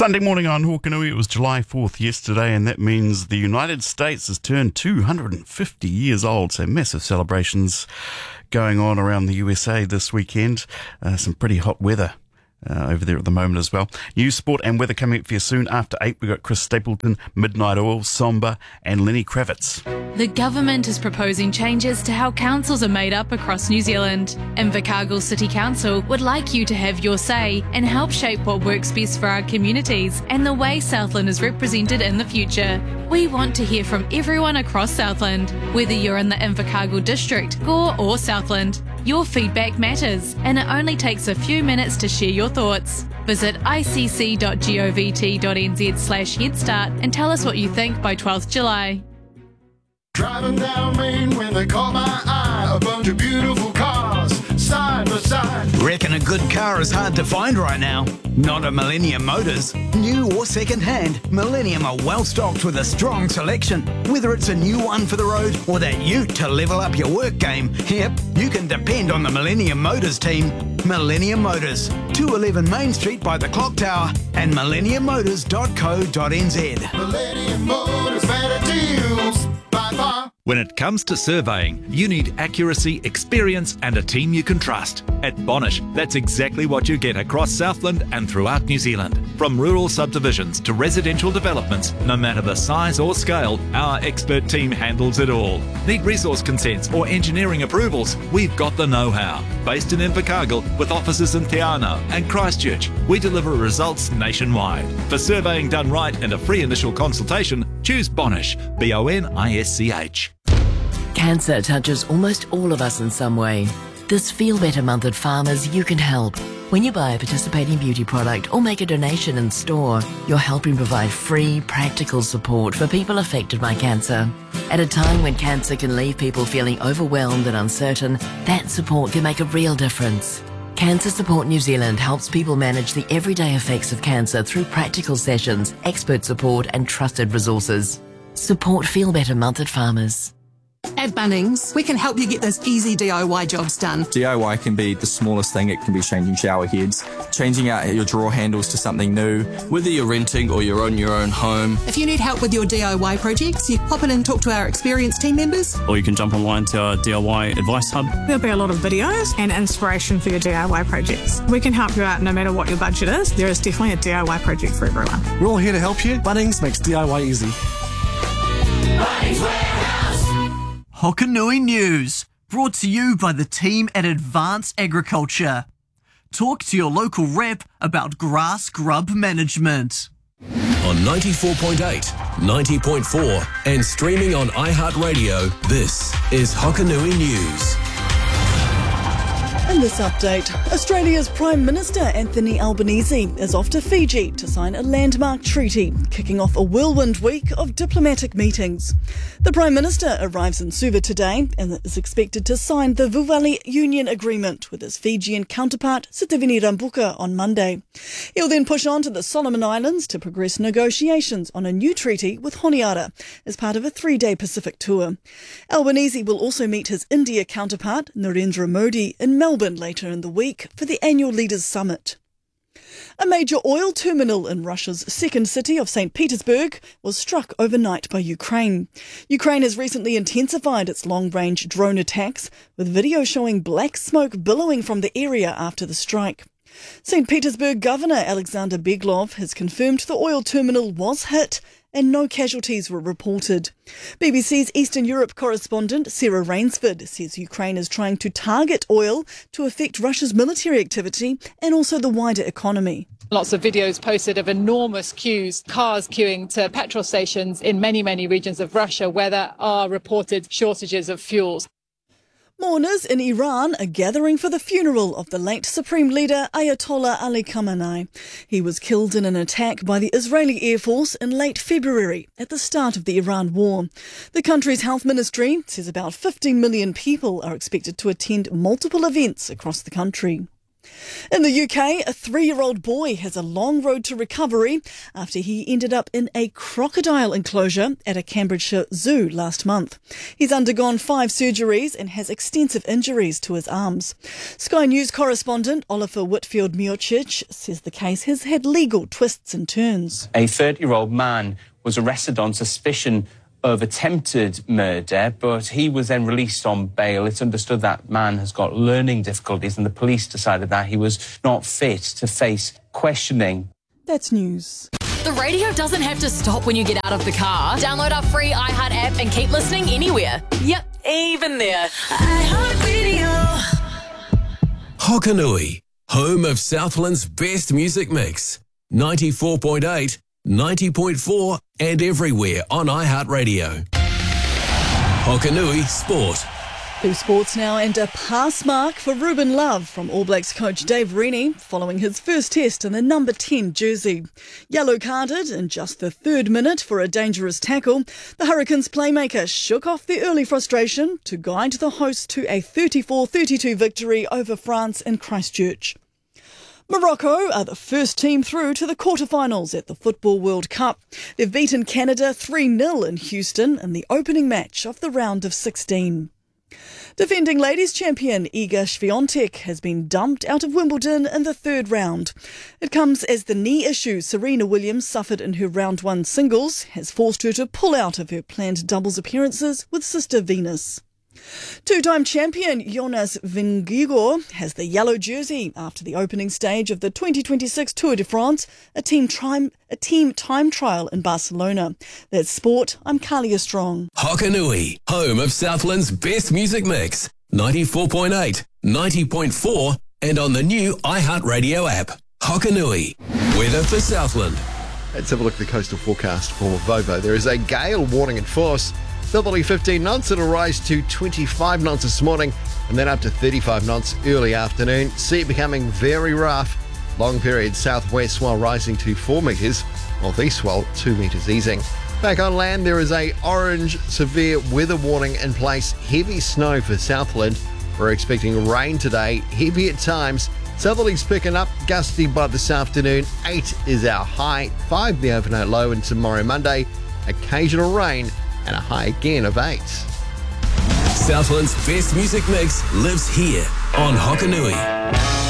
Sunday morning on Hokanui, it was July 4th yesterday, and that means the United States has turned 250 years old, so massive celebrations going on around the USA this weekend. Some pretty hot weather over there at the moment as well. News, sport and weather coming up for you soon. After 8, we've got Chris Stapleton, Midnight Oil, Somba and Lenny Kravitz. The government is proposing changes to how councils are made up across New Zealand. Invercargill City Council would like you to have your say and help shape what works best for our communities and the way Southland is represented in the future. We want to hear from everyone across Southland, whether you're in the Invercargill District, Gore or Southland. Your feedback matters, and it only takes a few minutes to share your thoughts. Visit icc.govt.nz/headstart and tell us what you think by 12th July. Driving down Main when they caught my eye, a bunch of beautiful cars, side by side. Reckon a good car is hard to find right now? Not at Millennium Motors. New or second hand, Millennium are well stocked with a strong selection. Whether it's a new one for the road or that ute to level up your work game, yep, you can depend on the Millennium Motors team. Millennium Motors, 211 Main Street by the Clock Tower and millenniummotors.co.nz. Millennium Motors, better deals by far. When it comes to surveying, you need accuracy, experience and a team you can trust. At Bonish, that's exactly what you get across Southland and throughout New Zealand. From rural subdivisions to residential developments, no matter the size or scale, our expert team handles it all. Need resource consents or engineering approvals? We've got the know-how. Based in Invercargill with offices in Te Anau and Christchurch, we deliver results nationwide. For surveying done right and a free initial consultation, choose Bonish, Bonisch. Cancer touches almost all of us in some way. This Feel Better Month at Farmers, you can help. When you buy a participating beauty product or make a donation in store, you're helping provide free, practical support for people affected by cancer. At a time when cancer can leave people feeling overwhelmed and uncertain, that support can make a real difference. Cancer Support New Zealand helps people manage the everyday effects of cancer through practical sessions, expert support and trusted resources. Support Feel Better Month at Farmers. At Bunnings, we can help you get those easy DIY jobs done. DIY can be the smallest thing. It can be changing shower heads, changing out your drawer handles to something new, whether you're renting or you're on your own home. If you need help with your DIY projects, you pop in and talk to our experienced team members. Or you can jump online to our DIY advice hub. There'll be a lot of videos and inspiration for your DIY projects. We can help you out no matter what your budget is. There is definitely a DIY project for everyone. We're all here to help you. Bunnings makes DIY easy. Bunnings Warehouse. Hokanui News, brought to you by the team at Advanced Agriculture. Talk to your local rep about grass grub management. On 94.8, 90.4 and streaming on iHeartRadio, this is Hokanui News. In this update, Australia's Prime Minister Anthony Albanese is off to Fiji to sign a landmark treaty, kicking off a whirlwind week of diplomatic meetings. The Prime Minister arrives in Suva today and is expected to sign the Vuvali Union Agreement with his Fijian counterpart Sitiveni Rabuka on Monday. He'll then push on to the Solomon Islands to progress negotiations on a new treaty with Honiara as part of a 3-day Pacific tour. Albanese will also meet his India counterpart Narendra Modi in Melbourne later in the week for the annual Leaders Summit. A major oil terminal in Russia's second city of St. Petersburg was struck overnight by Ukraine. Ukraine has recently intensified its long-range drone attacks, with video showing black smoke billowing from the area after the strike. St. Petersburg Governor Alexander Beglov has confirmed the oil terminal was hit and no casualties were reported. BBC's Eastern Europe correspondent Sarah Rainsford says Ukraine is trying to target oil to affect Russia's military activity and also the wider economy. Lots of videos posted of enormous queues, cars queuing to petrol stations in many regions of Russia where there are reported shortages of fuels. Mourners in Iran are gathering for the funeral of the late Supreme Leader Ayatollah Ali Khamenei. He was killed in an attack by the Israeli Air Force in late February at the start of the Iran war. The country's health ministry says about 15 million people are expected to attend multiple events across the country. In the UK, a 3-year-old boy has a long road to recovery after he ended up in a crocodile enclosure at a Cambridgeshire zoo last month. He's undergone 5 surgeries and has extensive injuries to his arms. Sky News correspondent Oliver Whitfield-Miocic says the case has had legal twists and turns. A 30-year-old man was arrested on suspicion of attempted murder, but he was then released on bail. It's understood that man has got learning difficulties and the police decided that he was not fit to face questioning. That's news. The radio doesn't have to stop when you get out of the car. Download our free iHeart app and keep listening anywhere. Yep, even there. iHeart Radio. Hokanui, home of Southland's best music mix. 94.8, 90.4 and everywhere on iHeartRadio. Hokanui Sport. To sports now, and a pass mark for Ruben Love from All Blacks coach Dave Rennie following his first test in the number 10 jersey. Yellow carded in just the 3rd minute for a dangerous tackle, the Hurricanes playmaker shook off the early frustration to guide the hosts to a 34-32 victory over France in Christchurch. Morocco are the first team through to the quarterfinals at the Football World Cup. They've beaten Canada 3-0 in Houston in the opening match of the round of 16. Defending ladies champion Iga Swiatek has been dumped out of Wimbledon in the 3rd round. It comes as the knee issue Serena Williams suffered in her round 1 singles has forced her to pull out of her planned doubles appearances with sister Venus. 2-time champion Jonas Vingegaard has the yellow jersey after the opening stage of the 2026 Tour de France, a team time trial in Barcelona. That's sport. I'm Kalia Strong. Hokanui, home of Southland's best music mix. 94.8, 90.4 and on the new iHeartRadio app. Hokanui, weather for Southland. Let's have a look at the coastal forecast for Vovo. There is a gale warning in force. Southerly 15 knots, it'll rise to 25 knots this morning and then up to 35 knots early afternoon. Sea becoming very rough. Long period southwest swell rising to 4 metres, northeast swell 2 metres easing. Back on land, there is a orange severe weather warning in place. Heavy snow for Southland. We're expecting rain today, heavy at times. Southerlies picking up, gusty by this afternoon. 8 is our high, 5 the overnight low, and tomorrow Monday, occasional rain and a high again of 8. Southland's best music mix lives here on Hokanui.